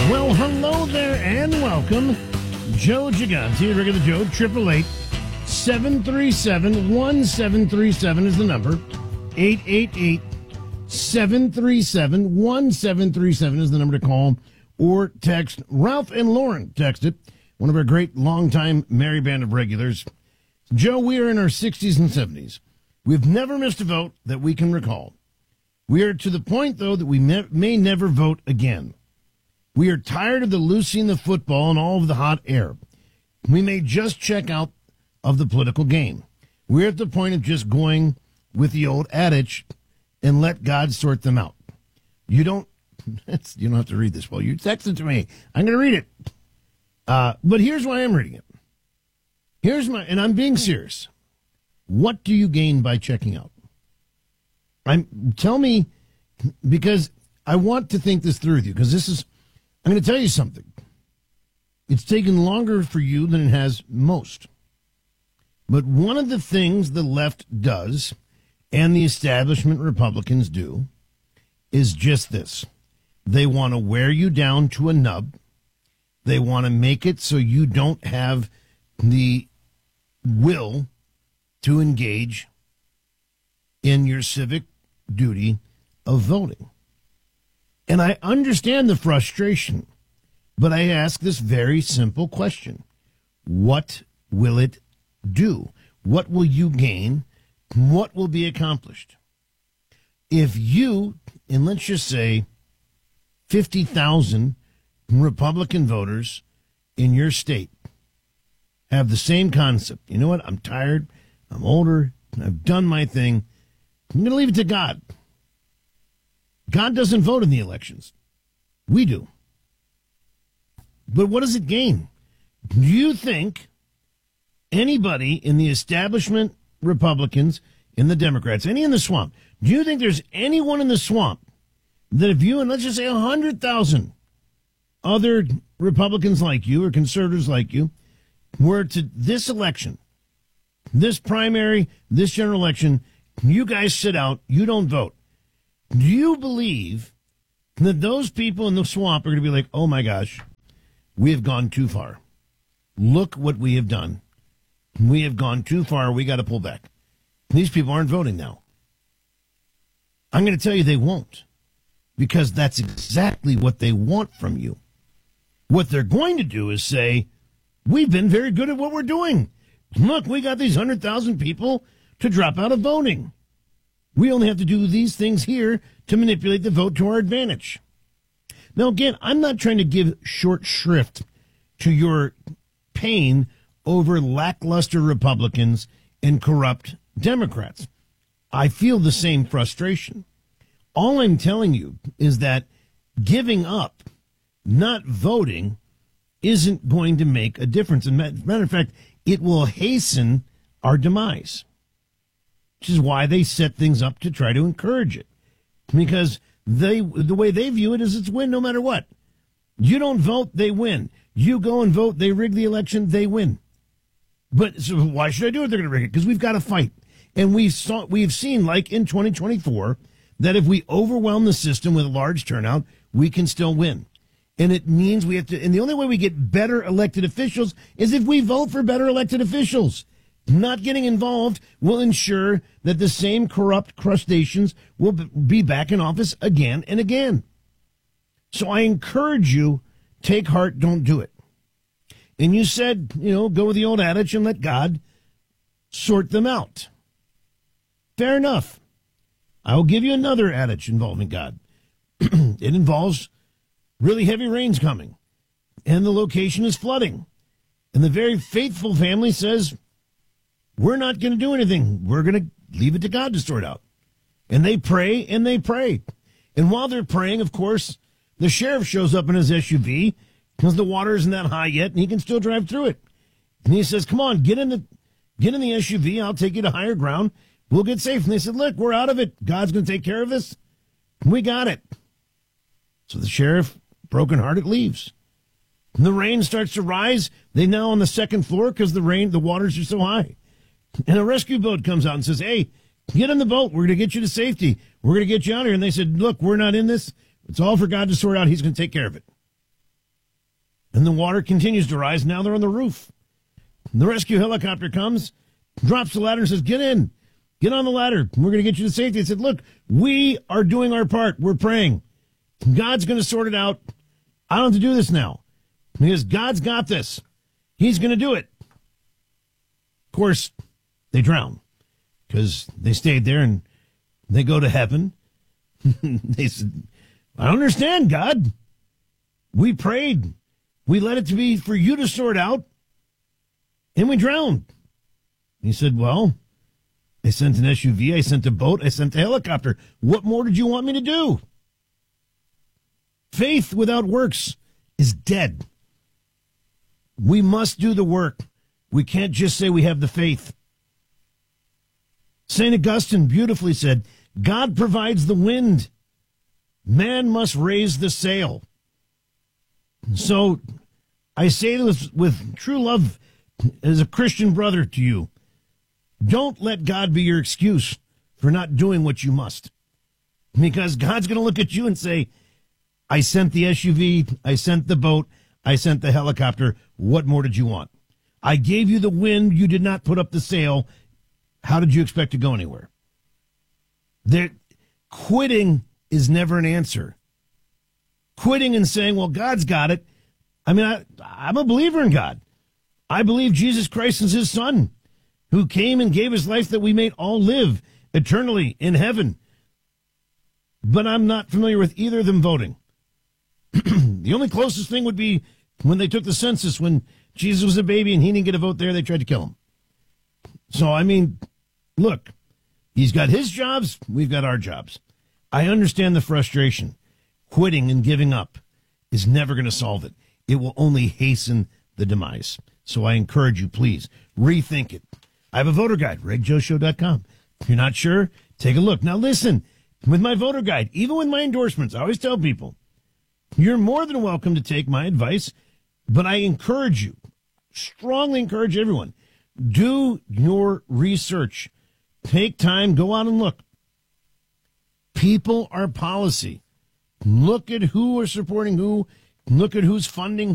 Well, hello there and welcome. Joe Gigante, regular Joe, 888-737-1737 is the number. 888-737-1737 is the number to call or text. Ralph and Lauren texted, one of our great longtime merry band of regulars. Joe, we are in our 60s and 70s. We've never missed a vote that we can recall. We are to the point, though, that we may never vote again. We are tired of the loosing the football and all of the hot air. We may just check out of the political game. We're at the point of just going with the old adage and let God sort them out. You don't have to read this. Well, you texted to me. I'm going to read it. But here's why I'm reading it. And I'm being serious. What do you gain by checking out? Tell me, because I want to think this through with you, because I'm going to tell you something. It's taken longer for you than it has most. But one of the things the left does, and the establishment Republicans do, is just this. They want to wear you down to a nub. They want to make it so you don't have the will to engage in your civic duty of voting. And I understand the frustration, but I ask this very simple question. What will it do? What will you gain? What will be accomplished? If you, and let's just say 50,000 Republican voters in your state have the same concept. You know what? I'm tired. I'm older. I've done my thing. I'm going to leave it to God. God doesn't vote in the elections. We do. But what does it gain? Do you think anybody in the establishment Republicans, in the Democrats, any in the swamp, do you think there's anyone in the swamp that if you, and let's just say 100,000 other Republicans like you or conservatives like you were to this election, this primary, this general election, you guys sit out, you don't vote. Do you believe that those people in the swamp are going to be like, oh my gosh, we have gone too far. Look what we have done. We have gone too far. We got to pull back. These people aren't voting now. I'm going to tell you they won't, because that's exactly what they want from you. What they're going to do is say, we've been very good at what we're doing. Look, we got these 100,000 people to drop out of voting. We only have to do these things here to manipulate the vote to our advantage. Now, again, I'm not trying to give short shrift to your pain over lackluster Republicans and corrupt Democrats. I feel the same frustration. All I'm telling you is that giving up, not voting, isn't going to make a difference. As a matter of fact, it will hasten our demise, which is why they set things up to try to encourage it. Because the way they view it is it's win no matter what. You don't vote, they win. You go and vote, they rig the election, they win. But so why should I do it? They're going to rig it because we've got to fight. And we've seen, like in 2024, that if we overwhelm the system with a large turnout, we can still win. And it means we have to, and the only way we get better elected officials is if we vote for better elected officials. Not getting involved will ensure that the same corrupt crustaceans will be back in office again and again. So I encourage you, take heart, don't do it. And you said, go with the old adage and let God sort them out. Fair enough. I will give you another adage involving God. It involves really heavy rains coming, and the location is flooding. And the very faithful family says, we're not going to do anything. We're going to leave it to God to sort out. And they pray and they pray. And while they're praying, of course, the sheriff shows up in his SUV because the water isn't that high yet and he can still drive through it. And he says, come on, get in the SUV. I'll take you to higher ground. We'll get safe. And they said, look, we're out of it. God's going to take care of this. We got it. So the sheriff, brokenhearted, leaves. And the rain starts to rise. They now on the second floor because the waters are so high. And a rescue boat comes out and says, hey, get in the boat. We're going to get you to safety. We're going to get you out of here. And they said, look, we're not in this. It's all for God to sort out. He's going to take care of it. And the water continues to rise. Now they're on the roof. The rescue helicopter comes, drops the ladder and says, get in. Get on the ladder. We're going to get you to safety. I said, look, we are doing our part. We're praying. God's going to sort it out. I don't have to do this now because God's got this. He's going to do it. Of course, they drown because they stayed there and they go to heaven. They said, I don't understand, God. We prayed. We let it to be for you to sort out, and we drowned. He said, well, I sent an SUV, I sent a boat, I sent a helicopter. What more did you want me to do? Faith without works is dead. We must do the work. We can't just say we have the faith. St. Augustine beautifully said, God provides the wind. Man must raise the sail. So I say this with true love as a Christian brother to you. Don't let God be your excuse for not doing what you must. Because God's going to look at you and say, I sent the SUV, I sent the boat, I sent the helicopter. What more did you want? I gave you the wind. You did not put up the sail. How did you expect to go anywhere? Quitting is never an answer. Quitting and saying, well, God's got it. I mean, I'm a believer in God. I believe Jesus Christ is his son who came and gave his life that we may all live eternally in heaven. But I'm not familiar with either of them voting. The only closest thing would be when they took the census, when Jesus was a baby and he didn't get a vote there, they tried to kill him. So, I mean, look, he's got his jobs, we've got our jobs. I understand the frustration. Quitting and giving up is never going to solve it. It will only hasten the demise. So I encourage you, please, rethink it. I have a voter guide, RegJoeShow.com. If you're not sure, take a look. Now listen, with my voter guide, even with my endorsements, I always tell people, you're more than welcome to take my advice, but I encourage you, strongly encourage everyone, do your research. Take time, go out and look. People are policy. Look at who are supporting who. Look at who's funding